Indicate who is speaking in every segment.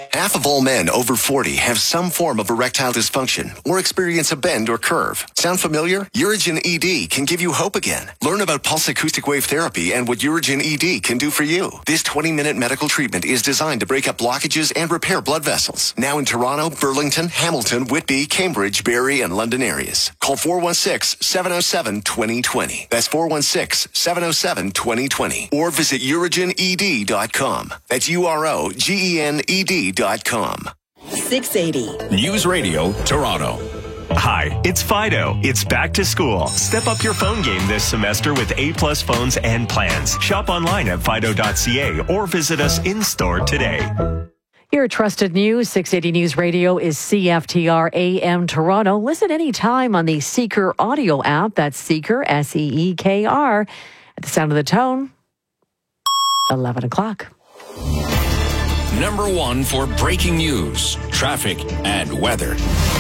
Speaker 1: Half of all men over 40 have some form of erectile dysfunction or experience a bend or curve. Sound familiar? Urigen ED can give you hope again. Learn about pulse acoustic wave therapy and what Urigen ED can do for you. This 20-minute medical treatment is designed to break up blockages and repair blood vessels. Now in Toronto, Burlington, Hamilton, Whitby, Cambridge, Barrie, and London areas. Call 416-707-2020. That's 416-707-2020. Or visit UrigenED.com. That's UROGENED.com.
Speaker 2: 680
Speaker 3: News Radio Toronto.
Speaker 4: Hi, it's Fido. It's back to school. Step up your phone game this semester with A-plus phones and plans. Shop online at fido.ca or visit us in-store today.
Speaker 5: Your trusted news, 680 News Radio is CFTR AM Toronto. Listen anytime on the Seeker audio app. That's Seeker, Seekr. At the sound of the tone, 11 o'clock.
Speaker 3: Number one for breaking news, traffic, and weather.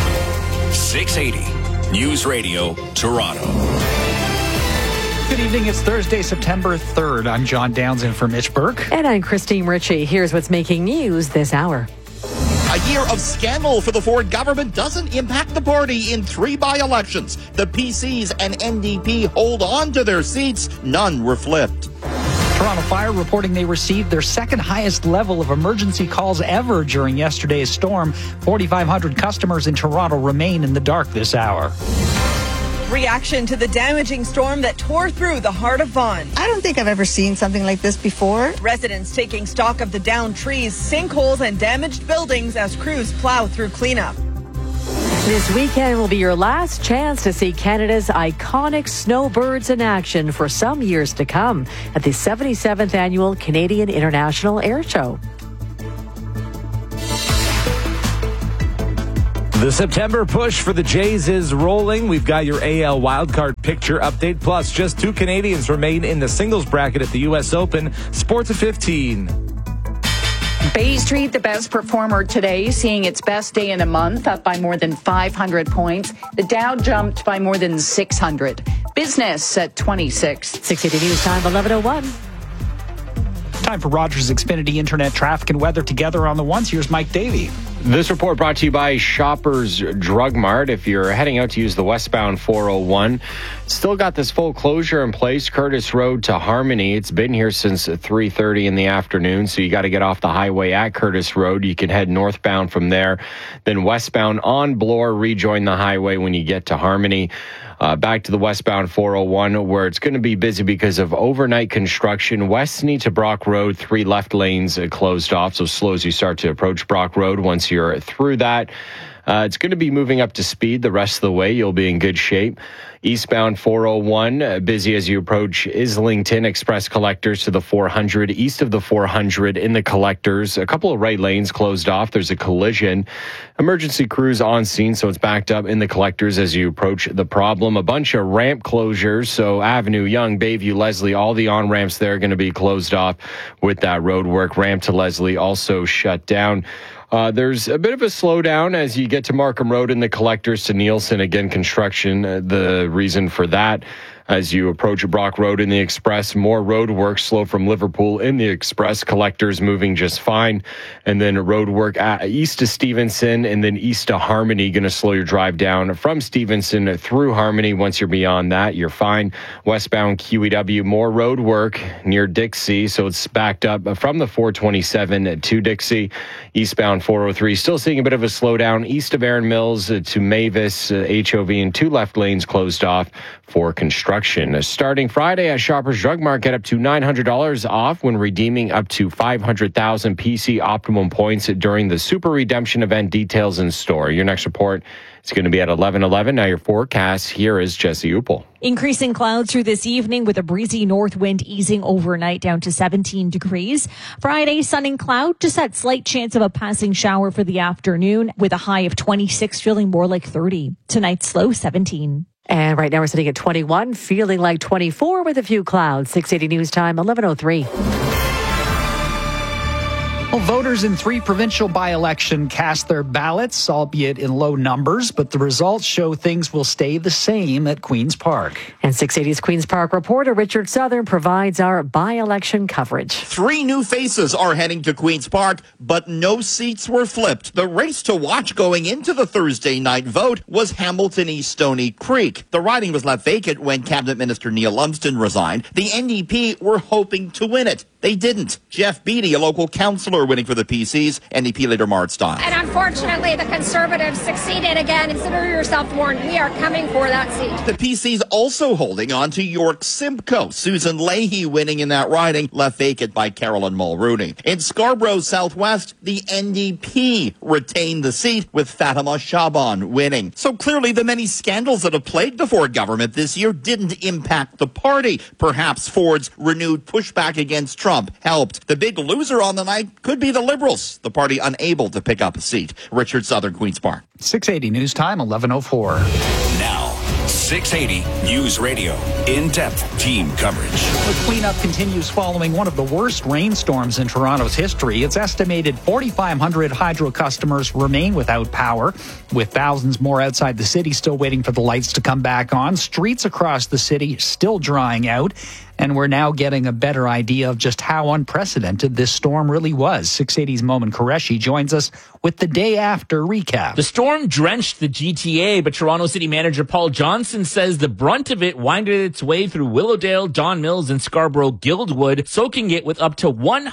Speaker 3: 680 News Radio Toronto.
Speaker 6: Good evening. It's Thursday, September 3rd. I'm John Downs in for Mitch Burke.
Speaker 5: And I'm Christine Ritchie. Here's what's making news this hour.
Speaker 7: A year of scandal for the Ford government doesn't impact the party in 3 by-elections. The PCs and NDP hold on to their seats. None were flipped.
Speaker 6: Toronto Fire reporting they received their second highest level of emergency calls ever during yesterday's storm. 4,500 customers in Toronto remain in the dark this hour.
Speaker 8: Reaction to the damaging storm that tore through the heart of Vaughan.
Speaker 9: I don't think I've ever seen something like this before.
Speaker 8: Residents taking stock of the downed trees, sinkholes, and damaged buildings as crews plow through cleanup.
Speaker 5: This weekend will be your last chance to see Canada's iconic snowbirds in action for some years to come at the 77th Annual Canadian International Air Show.
Speaker 10: The September push for the Jays is rolling. We've got your AL wildcard picture update. Plus, just 2 Canadians remain in the singles bracket at the U.S. Open. Sports at 15.
Speaker 11: Bay Street, the best performer today, seeing its best day in a month, up by more than 500 points. The Dow jumped by more than 600. Business at 26.
Speaker 5: 680 News Time, 11:01.
Speaker 6: Time for Rogers Xfinity Internet traffic and weather together on the ones. Here's Mike Davey.
Speaker 12: This report brought to you by Shoppers Drug Mart. If you're heading out to use the westbound 401, still got this full closure in place, Curtis Road to Harmony. It's been here since 3:30 in the afternoon, so you got to get off the highway at Curtis Road. You can head northbound from there, then westbound on Bloor, rejoin the highway when you get to Harmony. Back to the westbound 401, where it's going to be busy because of overnight construction. Westney to Brock Road, 3 left lanes closed off, so slow as you start to approach Brock Road. Once you're through that, it's going to be moving up to speed the rest of the way. You'll be in good shape. Eastbound 401, busy as you approach Islington. Express collectors to the 400. East of the 400 in the collectors. A couple of right lanes closed off. There's a collision. Emergency crews on scene, so it's backed up in the collectors as you approach the problem. A bunch of ramp closures. So Avenue, Yonge, Bayview, Leslie, all the on-ramps there are going to be closed off with that road work. Ramp to Leslie also shut down. There's a bit of a slowdown as you get to Markham Road in the collectors to Nielsen. Again, construction, the reason for that. As you approach Brock Road in the Express, more road work, slow from Liverpool in the Express. Collectors moving just fine. And then road work east to Stevenson and then east to Harmony, going to slow your drive down from Stevenson through Harmony. Once you're beyond that, you're fine. Westbound QEW, more road work near Dixie, so it's backed up from the 427 to Dixie. Eastbound 403, still seeing a bit of a slowdown east of Erin Mills to Mavis, HOV, and 2 left lanes closed off for construction. Starting Friday at Shoppers Drug Mart, get up to $900 off when redeeming up to 500,000 PC Optimum points during the Super Redemption event. Details in store. Your next report is going to be at 11:11. Now your forecast. Here is Jesse Uppel.
Speaker 13: Increasing clouds through this evening with a breezy north wind easing overnight down to 17 degrees. Friday, sun and cloud, just that slight chance of a passing shower for the afternoon with a high of 26, feeling more like 30. Tonight's low 17.
Speaker 5: And right now we're sitting at 21, feeling like 24 with a few clouds. 680 News Time, 11:03.
Speaker 6: Well, voters in 3 provincial by-election cast their ballots, albeit in low numbers, but the results show things will stay the same at Queen's Park.
Speaker 5: And 680's Queen's Park reporter Richard Southern provides our by-election coverage.
Speaker 7: 3 new faces are heading to Queen's Park, but no seats were flipped. The race to watch going into the Thursday night vote was Hamilton East Stony Creek. The riding was left vacant when Cabinet Minister Neil Lumsden resigned. The NDP were hoping to win it. They didn't. Jeff Beattie, a local councillor winning for the PCs, NDP leader Mart Stiles.
Speaker 2: And unfortunately, the Conservatives succeeded again. Consider yourself warned. We are coming for that seat.
Speaker 7: The PCs also holding on to York Simcoe. Susan Leahy winning in that riding, left vacant by Carolyn Mulrooney. In Scarborough Southwest, the NDP retained the seat with Fatima Shaban winning. So clearly the many scandals that have plagued the Ford government this year didn't impact the party. Perhaps Ford's renewed pushback against Trump helped. The big loser on the night could be the Liberals, the party unable to pick up a seat. Richard Southern, Queen's Park.
Speaker 6: 680 News Time, 11:04.
Speaker 3: Now, 680 News Radio. In-depth team coverage.
Speaker 6: The cleanup continues following one of the worst rainstorms in Toronto's history. It's estimated 4,500 hydro customers remain without power, with thousands more outside the city still waiting for the lights to come back on. Streets across the city still drying out. And we're now getting a better idea of just how unprecedented this storm really was. 680's Momin Qureshi joins us with the day after recap.
Speaker 14: The storm drenched the GTA, but Toronto City Manager Paul Johnson says the brunt of it winded its way through Willowdale, Don Mills, and Scarborough Guildwood, soaking it with up to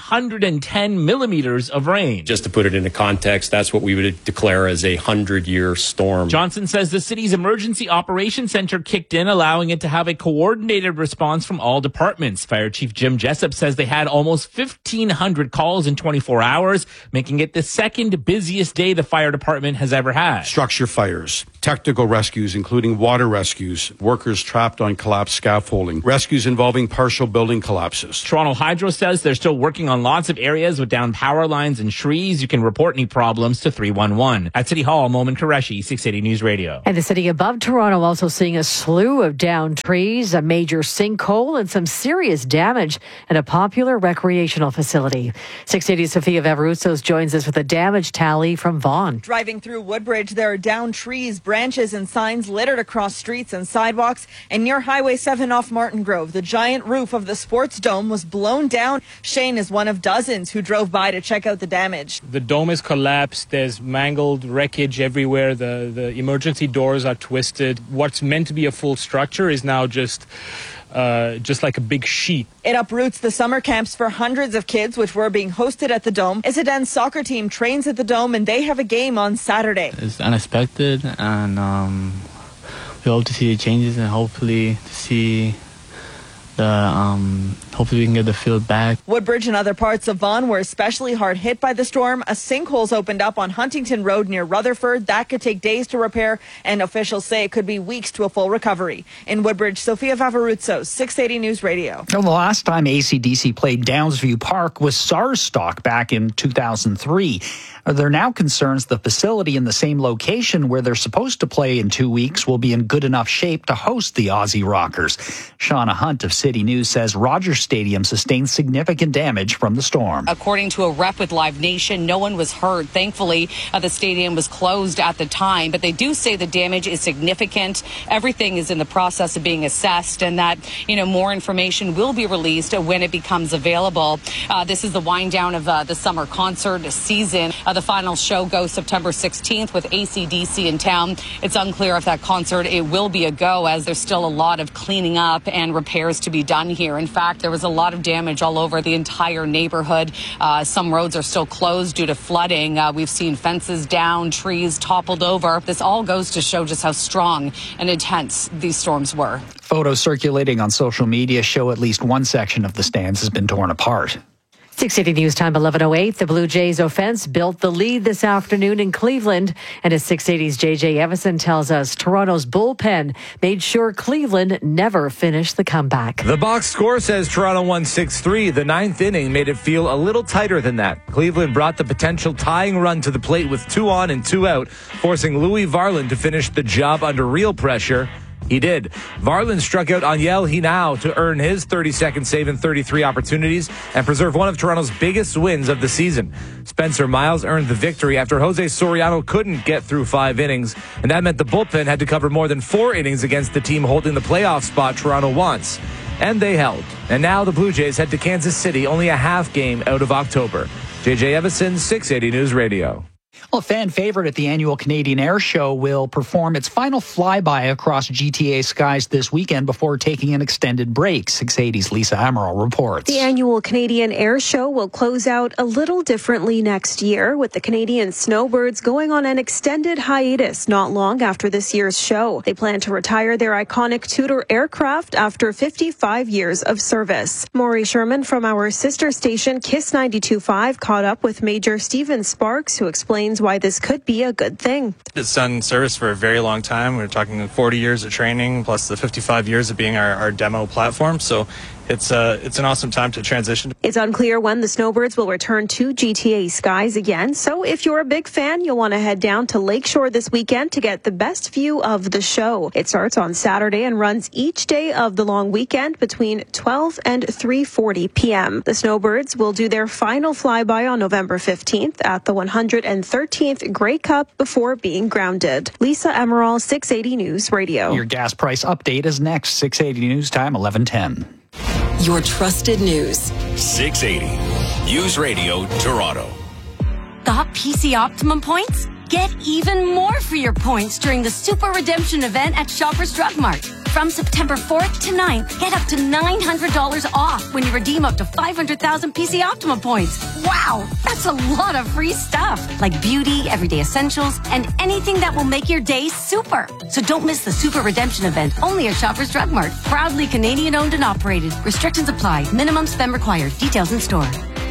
Speaker 14: 110 millimeters of rain.
Speaker 15: Just to put it into context, that's what we would declare as a 100-year storm.
Speaker 14: Johnson says the city's emergency operations center kicked in, allowing it to have a coordinated response from all departments. Fire Chief Jim Jessup says they had almost 1,500 calls in 24 hours, making it the second busiest day the fire department has ever had.
Speaker 16: Structure fires, technical rescues, including water rescues, workers trapped on collapsed scaffolding, rescues involving partial building collapses.
Speaker 14: Toronto Hydro says they're still working on lots of areas with downed power lines and trees. You can report any problems to 311. At City Hall, Momin Qureshi, 680 News Radio.
Speaker 5: And the city above Toronto also seeing a slew of downed trees, a major sinkhole, and some serious damage at a popular recreational facility. 680's Sophia Vavarutsos joins us with a damage tally from Vaughan.
Speaker 8: Driving through Woodbridge, there are downed trees, branches, and signs littered across streets and sidewalks. And near Highway 7 off Martin Grove, the giant roof of the sports dome was blown down. Shane is one of dozens who drove by to check out the damage.
Speaker 17: The dome is collapsed. There's mangled wreckage everywhere. The emergency doors are twisted. What's meant to be a full structure is now just like a big sheet.
Speaker 8: It uproots the summer camps for hundreds of kids, which were being hosted at the Dome. Isiden's soccer team trains at the Dome, and they have a game on Saturday.
Speaker 18: It's unexpected, and we hope to see the changes and hopefully to see hopefully we can get the field back.
Speaker 8: Woodbridge and other parts of Vaughan were especially hard hit by the storm. A sinkhole's opened up on Huntington Road near Rutherford. That could take days to repair, and officials say it could be weeks to a full recovery. In Woodbridge, Sophia Vavarutsos, 680 News Radio.
Speaker 6: Well, the last time AC/DC played Downsview Park was SARS-stock back in 2003. There are now concerns the facility in the same location where they're supposed to play in 2 weeks will be in good enough shape to host the Aussie Rockers. Shauna Hunt of City News says Rogers Stadium sustained significant damage from the storm.
Speaker 19: According to a rep with Live Nation, no one was hurt. Thankfully, the stadium was closed at the time, but they do say the damage is significant. Everything is in the process of being assessed, and that, more information will be released when it becomes available. This is the wind down of the summer concert season. The final show goes September 16th with AC/DC in town. It's unclear if that concert, it will be a go, as there's still a lot of cleaning up and repairs to be done here. In fact, there was a lot of damage all over the entire neighborhood. Some roads are still closed due to flooding. We've seen fences down, trees toppled over. This all goes to show just how strong and intense these storms were.
Speaker 6: Photos circulating on social media show at least one section of the stands has been torn apart.
Speaker 5: 680 News Time, 11:08. The Blue Jays offense built the lead this afternoon in Cleveland. And as 680's JJ Evison tells us, Toronto's bullpen made sure Cleveland never finished the comeback.
Speaker 10: The box score says Toronto won 6-3. The ninth inning made it feel a little tighter than that. Cleveland brought the potential tying run to the plate with 2 on and 2 out, forcing Louis Varland to finish the job under real pressure. He did. Varland struck out Aniel Hinao to earn his 32nd save in 33 opportunities and preserve one of Toronto's biggest wins of the season. Spencer Miles earned the victory after Jose Soriano couldn't get through 5 innings, and that meant the bullpen had to cover more than 4 innings against the team holding the playoff spot Toronto wants. And they held. And now the Blue Jays head to Kansas City, only a half game out of October. JJ Evison, 680 News Radio.
Speaker 6: Well, a fan favorite at the annual Canadian Air Show will perform its final flyby across GTA skies this weekend before taking an extended break. 680's Lisa Amaral reports.
Speaker 20: The annual Canadian Air Show will close out a little differently next year, with the Canadian Snowbirds going on an extended hiatus not long after this year's show. They plan to retire their iconic Tudor aircraft after 55 years of service. Maury Sherman from our sister station Kiss 92.5 caught up with Major Stephen Sparks, who explains why this could be a good thing.
Speaker 21: It's done service for a very long time. We're talking 40 years of training plus the 55 years of being our demo platform. So it's an awesome time to transition.
Speaker 20: It's unclear when the Snowbirds will return to GTA skies again. So if you're a big fan, you'll want to head down to Lakeshore this weekend to get the best view of the show. It starts on Saturday and runs each day of the long weekend between 12 and 3:40 p.m. The Snowbirds will do their final flyby on November 15th at the 113th Grey Cup before being grounded. Lisa Amaral, 680 News Radio.
Speaker 6: Your gas price update is next. 680 News Time, 11:10.
Speaker 22: Your trusted news.
Speaker 3: 680 News Radio Toronto.
Speaker 23: Got PC Optimum points? Get even more for your points during the Super Redemption event at Shoppers Drug Mart. From September 4th to 9th, get up to $900 off when you redeem up to 500,000 PC Optimum points. Wow, that's a lot of free stuff, like beauty, everyday essentials, and anything that will make your day super. So don't miss the Super Redemption event, only at Shoppers Drug Mart. Proudly Canadian owned and operated. Restrictions apply. Minimum spend required. Details in store.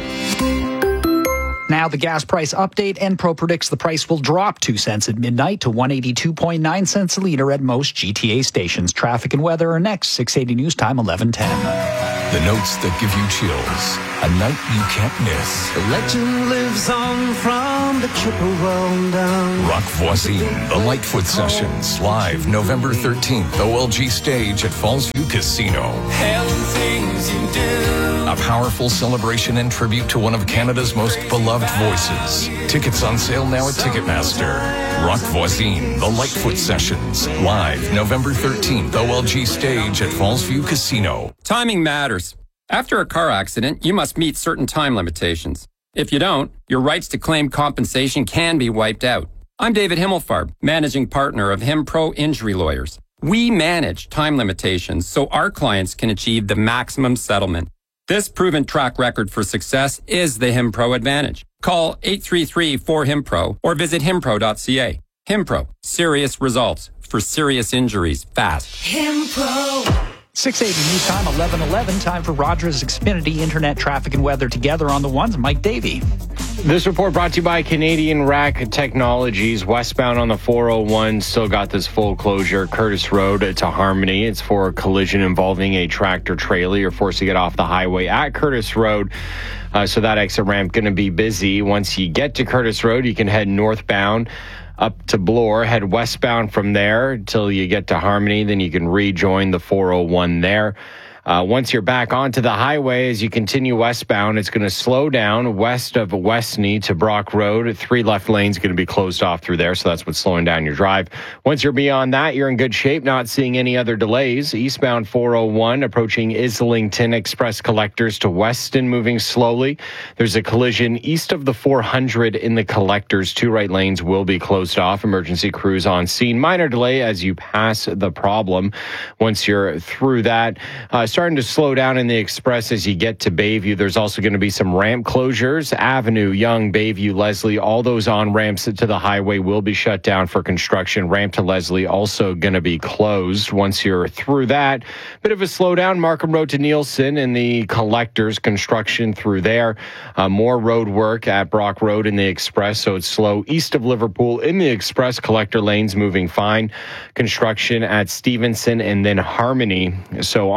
Speaker 6: Now the gas price update. Enpro predicts the price will drop 2 cents at midnight to 182.9 cents a litre at most GTA stations. Traffic and weather are next. 680 News Time, 11:10.
Speaker 3: The notes that give you chills. A night you can't miss.
Speaker 24: The legend lives on from the triple roll down.
Speaker 3: Rock Voisine, the Lightfoot Sessions, live November 13th, OLG stage at Fallsview Casino.
Speaker 24: Hell and things you do.
Speaker 3: A powerful celebration and tribute to one of Canada's most beloved voices. Tickets on sale now at Ticketmaster. Rock Voisine, the Lightfoot Sessions, live November 13th, OLG stage at Fallsview Casino.
Speaker 25: Timing matters. After a car accident, you must meet certain time limitations. If you don't, your rights to claim compensation can be wiped out. I'm David Himmelfarb, managing partner of HimPro Injury Lawyers. We manage time limitations so our clients can achieve the maximum settlement. This proven track record for success is the HimPro advantage. Call 833-4HimPro or visit himpro.ca. HimPro, serious results for serious injuries fast.
Speaker 24: HimPro.
Speaker 6: 680 News Time, 11:11. Time for Rogers Xfinity Internet Traffic and Weather together on the ones. Mike Davey.
Speaker 12: This report brought to you by Canadian Rack Technologies. Westbound on the 401 still got this full closure. Curtis Road to Harmony. It's for a collision involving a tractor trailer. You're forced to get off the highway at Curtis Road. So that exit ramp going to be busy. Once you get to Curtis Road, you can head northbound up to Bloor, head westbound from there until you get to Harmony. Then you can rejoin the 401 there. Once you're back onto the highway, as you continue westbound, it's going to slow down west of Westney to Brock Road. 3 left lanes going to be closed off through there, so that's what's slowing down your drive. Once you're beyond that, you're in good shape, not seeing any other delays. Eastbound 401 approaching Islington Express Collectors to Weston, moving slowly. There's a collision east of the 400 in the Collectors. 2 right lanes will be closed off. Emergency crews on scene. Minor delay as you pass the problem. Once you're through that, starting to slow down in the Express as you get to Bayview. There's also going to be some ramp closures. Avenue, Yonge, Bayview, Leslie, all those on-ramps to the highway will be shut down for construction. Ramp to Leslie also going to be closed. Once you're through that, bit of a slowdown. Markham Road to Nielsen and the Collectors, construction through there. More road work at Brock Road in the Express, so it's slow. East of Liverpool in the Express, collector lanes moving fine. Construction at Stevenson and then Harmony. So on and off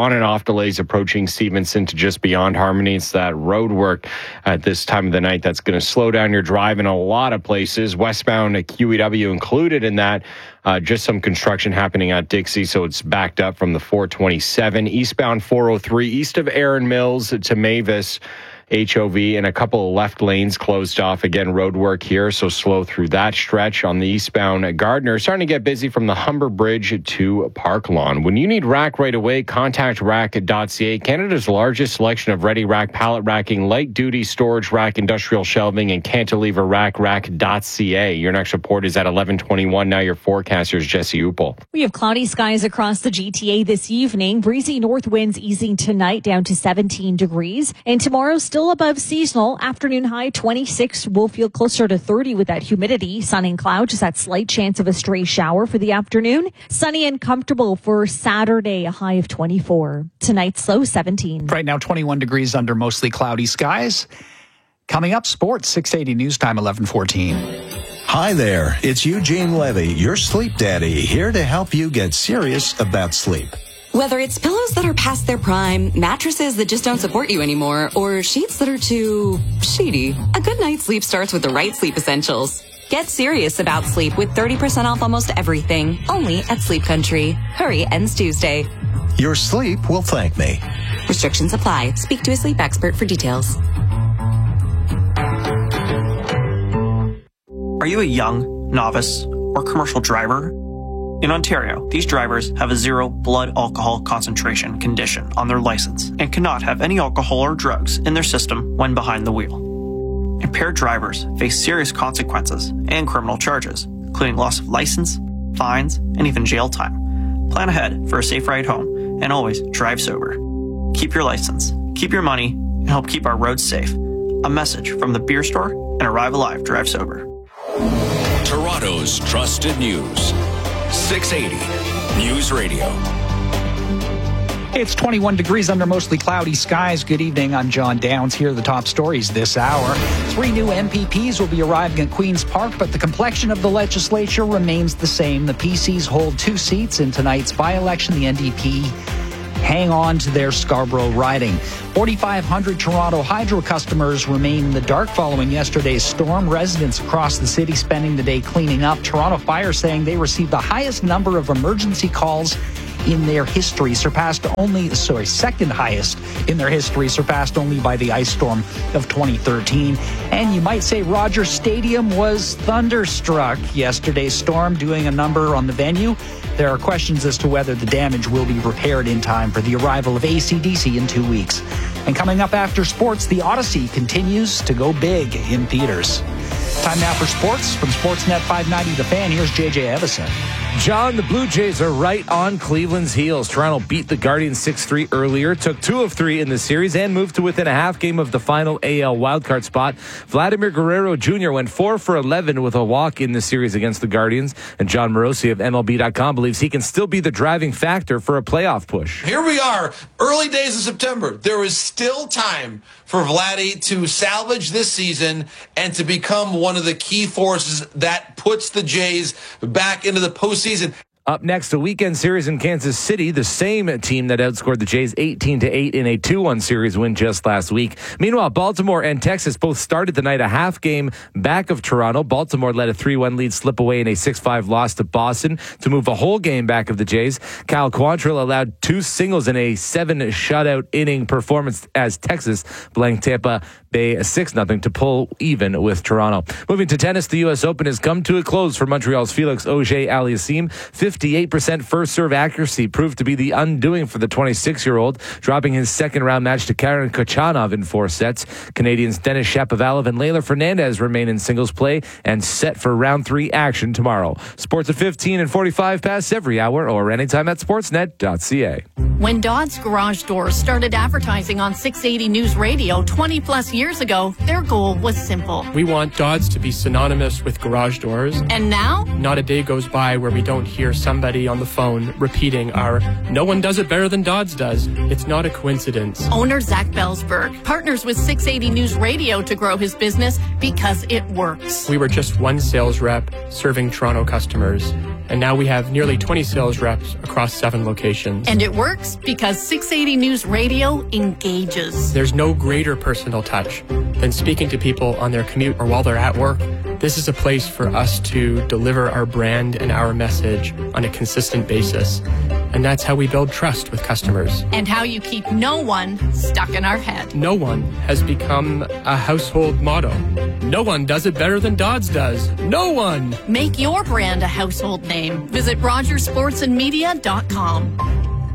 Speaker 12: delays approaching Stevenson to just beyond Harmony. It's that road work at this time of the night that's going to slow down your drive in a lot of places. Westbound at QEW included in that. Just some construction happening at Dixie, so it's backed up from the 427. Eastbound 403 east of Erin Mills to Mavis. HOV and a couple of left lanes closed off. Again, road work here, so slow through that stretch. On the eastbound at Gardner, starting to get busy from the Humber Bridge to Park Lawn. When you need rack right away, contact rack.ca, Canada's largest selection of ready rack, pallet racking, light duty storage rack, industrial shelving, and cantilever rack, rack.ca. Your next report is at 11:21. Now your forecaster is Jesse Upel.
Speaker 1: We have cloudy skies across the GTA this evening. Breezy north winds easing tonight down to 17 degrees. And tomorrow still above seasonal. Afternoon high 26. We'll feel closer to 30 with that humidity. Sun and clouds, just that slight chance of a stray shower for the afternoon. Sunny and comfortable for Saturday, a high of 24. Tonight's low 17.
Speaker 6: Right now 21 degrees under mostly cloudy skies. Coming up, sports, 680 News Time, 11:14.
Speaker 4: Hi there, it's Eugene Levy, your sleep daddy, here to help you get serious about sleep.
Speaker 23: Whether it's pillows that are past their prime, mattresses that just don't support you anymore, or sheets that are too sheety, a good night's sleep starts with the right sleep essentials. Get serious about sleep with 30% off almost everything, only at Sleep Country. Hurry, ends Tuesday.
Speaker 4: Your sleep will thank me.
Speaker 23: Restrictions apply. Speak to a sleep expert for details.
Speaker 9: Are you a young, novice, or commercial driver? In Ontario, these drivers have a 0 blood alcohol concentration condition on their license and cannot have any alcohol or drugs in their system when behind the wheel. Impaired drivers face serious consequences and criminal charges, including loss of license, fines, and even jail time. Plan ahead for a safe ride home and always drive sober. Keep your license, keep your money, and help keep our roads safe. A message from the Beer Store and Arrive Alive Drive Sober.
Speaker 11: Toronto's trusted news. 680 News Radio.
Speaker 6: It's 21 degrees under mostly cloudy skies. Good evening. I'm John Downs. Here are the top stories this hour. 3 new MPPs will be arriving at Queen's Park, but the complexion of the legislature remains the same. The PCs hold 2 seats in tonight's by-election. The NDP hang on to their Scarborough riding. 4,500 Toronto Hydro customers remain in the dark following yesterday's storm. Residents across the city spending the day cleaning up. Toronto Fire saying they received the highest number of emergency calls in their history, second highest in their history, surpassed only by the ice storm of 2013. And you might say Rogers Stadium was thunderstruck. Yesterday's storm doing a number on the venue. There are questions as to whether the damage will be repaired in time for the arrival of AC/DC in 2 weeks. And coming up after sports, the Odyssey continues to go big in theaters. Time now for sports. From Sportsnet 590 The Fan, here's JJ Evison.
Speaker 10: John, the Blue Jays are right on Cleveland's heels. Toronto beat the Guardians 6-3 earlier, took 2 of 3 in the series, and moved to within a half game of the final AL wildcard spot. Vladimir Guerrero Jr. went 4 for 11 with a walk in the series against the Guardians, and John Morosi of MLB.com believes he can still be the driving factor for a playoff push.
Speaker 13: Here we are, early days of September. There is still time for Vladdy to salvage this season and to become one of the key forces that puts the Jays back into the postseason.
Speaker 10: Up next, a weekend series in Kansas City, the same team that outscored the Jays 18-8 in a 2-1 series win just last week. Meanwhile, Baltimore and Texas both started the night a half game back of Toronto. Baltimore let a 3-1 lead slip away in a 6-5 loss to Boston to move a whole game back of the Jays. Cal Quantrill allowed 2 singles in a 7 shutout inning performance as Texas blanked Tampa Bay 6-0 to pull even with Toronto. Moving to tennis, the U.S. Open has come to a close for Montreal's Felix Auger-Aliassime. 58% first serve accuracy proved to be the undoing for the 26-year-old, dropping his second-round match to Karen Khachanov in 4 sets. Canadians Denis Shapovalov and Leylah Fernandez remain in singles play and set for round 3 action tomorrow. Sports at 15 and 45 past every hour or anytime at sportsnet.ca.
Speaker 26: When Dodds Garage Doors started advertising on 680 News Radio 20-plus years ago, their goal was simple.
Speaker 27: We want Dodds to be synonymous with garage doors.
Speaker 26: And now?
Speaker 27: Not a day goes by where we don't hear
Speaker 2: somebody on the phone repeating our "No one does it better than Dodds does." It's not a coincidence.
Speaker 26: Owner Zach Belsberg partners with 680 News Radio to grow his business because it works.
Speaker 2: We were just one sales rep serving Toronto customers, and now we have nearly 20 sales reps across 7 locations.
Speaker 26: And it works because 680 News Radio engages.
Speaker 2: There's no greater personal touch than speaking to people on their commute or while they're at work. This is a place for us to deliver our brand and our message on a consistent basis. And that's how we build trust with customers.
Speaker 26: And how you keep no one stuck in our head.
Speaker 2: No one has become a household motto. No one does it better than Dodds does. No one!
Speaker 26: Make your brand a household name. Visit RogersSportsandMedia.com.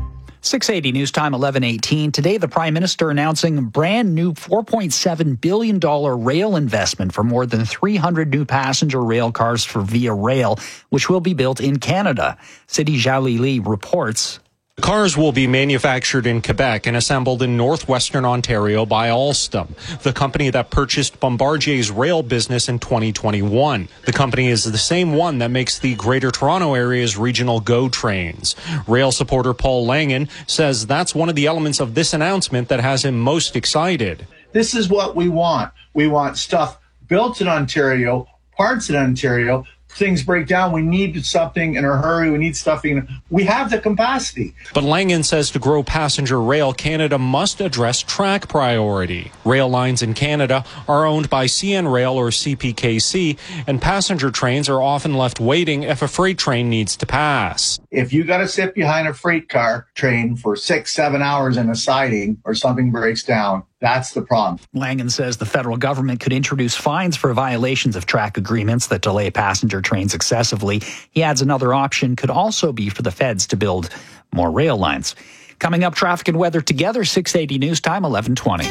Speaker 6: 680 News Time 11:18. Today, the Prime Minister announcing a brand new $4.7 billion rail investment for more than 300 new passenger rail cars for Via Rail, which will be built in Canada. Sidi Jalili reports.
Speaker 7: The cars will be manufactured in Quebec and assembled in northwestern Ontario by Alstom, the company that purchased Bombardier's rail business in 2021. The company is the same one that makes the Greater Toronto Area's regional GO trains. Rail supporter Paul Langen says that's one of the elements of this announcement that has him most excited.
Speaker 14: This is what we want. We want stuff built in Ontario, parts in Ontario. Things break down. We need something in a hurry. We need stuff. We have the capacity.
Speaker 7: But Langen says to grow passenger rail, Canada must address track priority. Rail lines in Canada are owned by CN Rail or CPKC, and passenger trains are often left waiting if a freight train needs to pass.
Speaker 14: If you got to sit behind a freight car train for 6-7 hours in a siding or something breaks down, that's the problem.
Speaker 6: Langen says the federal government could introduce fines for violations of track agreements that delay passenger trains excessively. He adds another option could also be for the feds to build more rail lines. Coming up, traffic and weather together, 680 News Time, 11:20.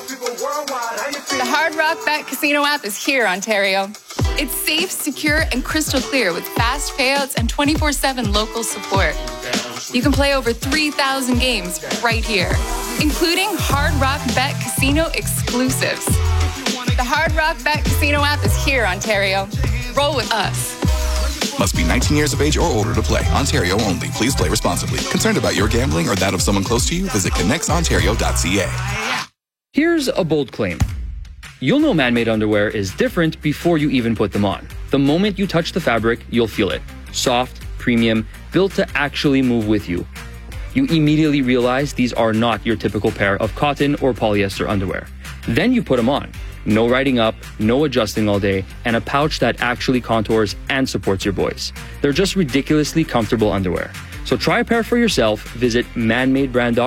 Speaker 15: The Hard Rock Bet Casino app is here, Ontario. It's safe, secure, and crystal clear with fast payouts and 24/7 local support. You can play over 3,000 games right here, including Hard Rock Bet Casino exclusives. The Hard Rock Bet Casino app is here, Ontario. Roll with us.
Speaker 16: Must be 19 years of age or older to play. Ontario only. Please play responsibly. Concerned about your gambling or that of someone close to you? Visit connectsontario.ca.
Speaker 17: Here's a bold claim. You'll know man-made underwear is different before you even put them on. The moment you touch the fabric, you'll feel it. Soft, premium, built to actually move with you. You immediately realize these are not your typical pair of cotton or polyester underwear. Then you put them on. No riding up, no adjusting all day, and a pouch that actually contours and supports your boys. They're just ridiculously comfortable underwear. So try a pair for yourself. Visit manmadebrand.com